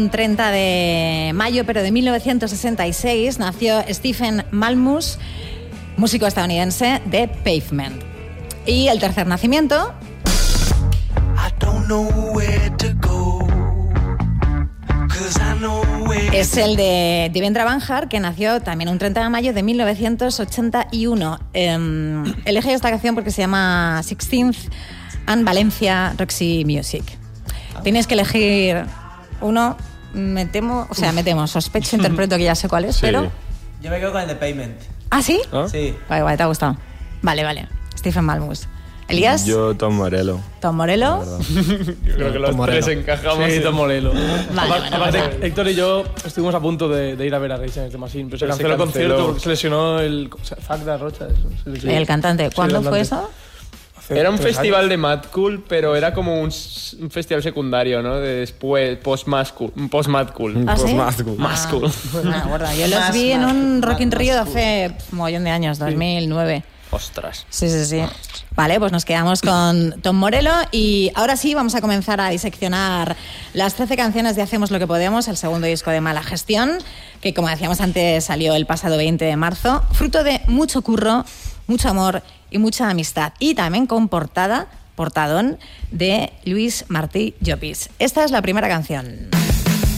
un 30 de mayo, pero de 1966, nació Stephen Malmus, músico estadounidense de Pavement. Y el tercer nacimiento es el de Devendra Banhart, que nació también un 30 de mayo de 1981. Elegí esta canción porque se llama 16th and Valencia Roxy Music. Tienes que elegir uno, sospecho, interpreto que ya sé cuál es, pero... Yo me quedo con el de Pavement. ¿Ah, sí? ¿Ah? Sí. Vale, te ha gustado. Vale. Stephen Malmus. ¿Elías? Yo, Tom Morello. ¿Tom Morello? Yo creo que los tres encajamos. Sí, Tom Morello. Vale, Aparte, Héctor y yo estuvimos a punto de ir a ver a Rage Against the Machine, pero se canceló el concierto porque se lesionó el Facda Rocha. El cantante. ¿Cuándo fue eso? Era un festival de Mad Cool, pero era como un festival secundario, ¿no? De después, post-Mad Cool. ¿Ah, sí? Más cool. Bueno, guarda, yo los vi en un Rock in Rio de hace un montón de años, 2009. Ostras. Sí. Vale, pues nos quedamos con Tom Morello y ahora sí vamos a comenzar a diseccionar las 13 canciones de Hacemos lo que podemos, el segundo disco de Mala Gestión, que como decíamos antes salió el pasado 20 de marzo, fruto de mucho curro, mucho amor y mucha amistad, y también con portadón de Luis Martí Llopis. Esta es la primera canción.